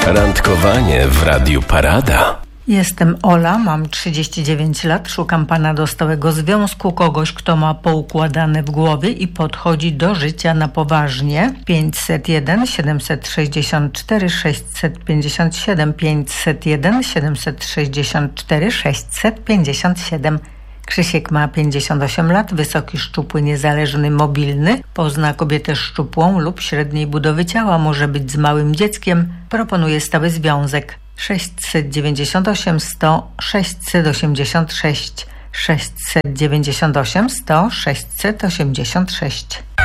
Randkowanie w Radiu Parada. Jestem Ola, mam 39 lat, szukam pana do stałego związku, kogoś, kto ma poukładane w głowie i podchodzi do życia na poważnie. 501 764 657 501 764 657. Krzysiek ma 58 lat, wysoki, szczupły, niezależny, mobilny. Pozna kobietę szczupłą lub średniej budowy ciała, może być z małym dzieckiem. Proponuje stały związek. 698 100 686 698 100 686.